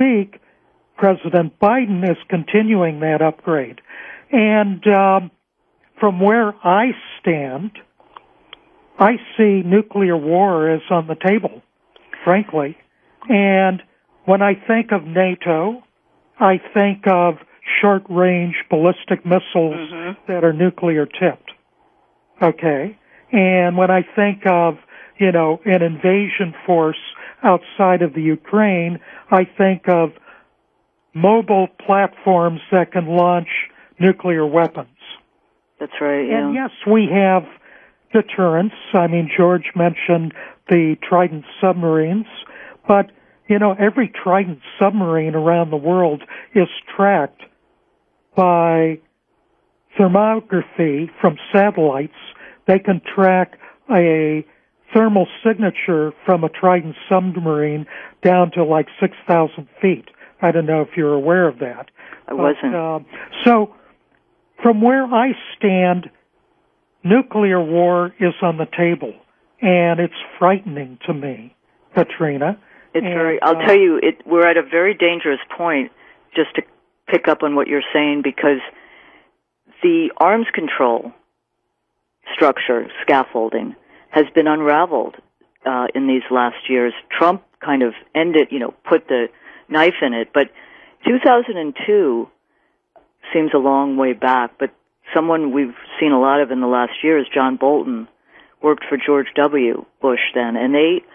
speak, President Biden is continuing that upgrade. And from where I stand, I see nuclear war as on the table, frankly. And when I think of NATO, I think of short-range ballistic missiles that are nuclear-tipped. Okay? And when I think of, an invasion force outside of the Ukraine, I think of mobile platforms that can launch nuclear weapons. That's right, yeah. And yes, we have deterrence. I mean, George mentioned the Trident submarines, but, every Trident submarine around the world is tracked by thermography from satellites. They can track a thermal signature from a Trident submarine down to like 6,000 feet. I don't know if you're aware of that. I wasn't. So, from where I stand, nuclear war is on the table, and it's frightening to me, Katrina. I'll tell you, we're at a very dangerous point, just to pick up on what you're saying, because the arms control structure, scaffolding, has been unraveled in these last years. Trump kind of put the knife in it, but 2002 seems a long way back, but someone we've seen a lot of in the last year is John Bolton, worked for George W. Bush then, and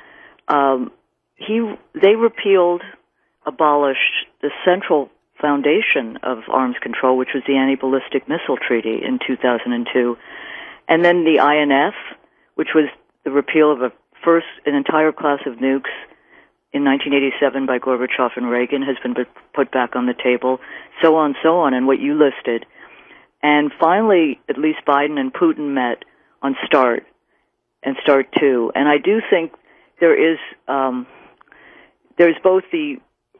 they abolished the central foundation of arms control, which was the Anti-Ballistic Missile Treaty in 2002, and then the INF, which was the repeal of an entire class of nukes in 1987 by Gorbachev and Reagan, has been put back on the table, so on, and what you listed. And finally, at least Biden and Putin met on START and START 2. And I do think there's both the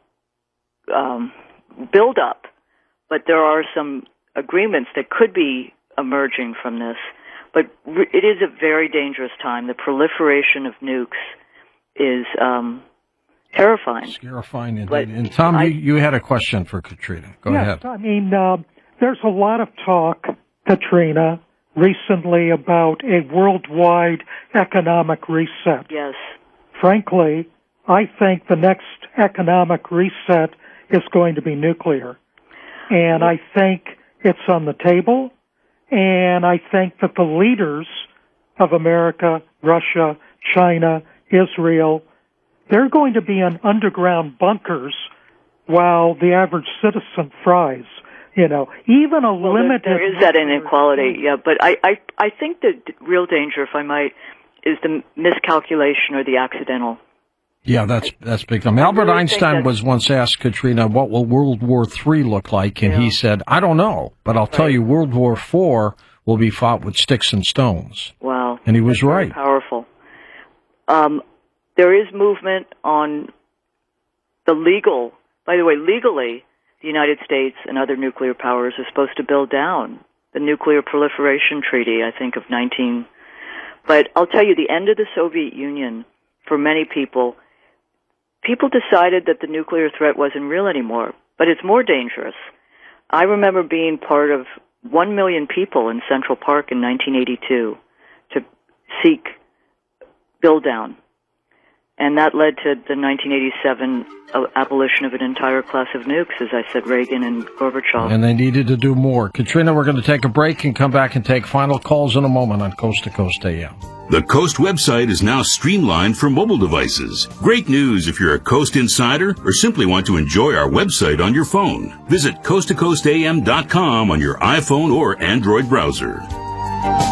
build-up, but there are some agreements that could be emerging from this. But it is a very dangerous time. The proliferation of nukes is terrifying. Terrifying indeed. And Tom, you had a question for Katrina. Go ahead. Yes, I mean, there's a lot of talk, Katrina, recently about a worldwide economic reset. Yes. Frankly, I think the next economic reset is going to be nuclear. And I think it's on the table. And I think that the leaders of America, Russia, China, Israel, they're going to be in underground bunkers while the average citizen fries. Even a limited... There is that inequality, yeah. But I think the real danger, if I might, is the miscalculation or the accidental. Yeah, that's big time. Albert Einstein was once asked, Katrina, what will World War III look like? And he said, I don't know, but I'll tell you World War IV will be fought with sticks and stones. Wow. And he was right. Very powerful. There is movement on the legal... By the way, legally, the United States and other nuclear powers are supposed to build down the Nuclear Proliferation Treaty, I think, of 19... But I'll tell you, the end of the Soviet Union, for many people decided that the nuclear threat wasn't real anymore, but it's more dangerous. I remember being part of 1 million people in Central Park in 1982 to seek build down. And that led to the 1987 abolition of an entire class of nukes, as I said, Reagan and Gorbachev. And they needed to do more. Katrina, we're going to take a break and come back and take final calls in a moment on Coast to Coast AM. The Coast website is now streamlined for mobile devices. Great news if you're a Coast insider or simply want to enjoy our website on your phone. Visit coasttocoastam.com on your iPhone or Android browser.